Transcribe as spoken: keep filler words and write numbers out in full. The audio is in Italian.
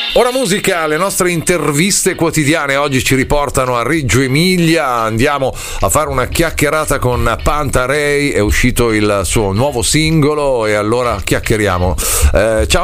Ora musica, le nostre interviste quotidiane oggi ci riportano a Reggio Emilia, andiamo a fare una chiacchierata con Panta Rei, è uscito il suo nuovo singolo e allora chiacchieriamo. Eh, ciao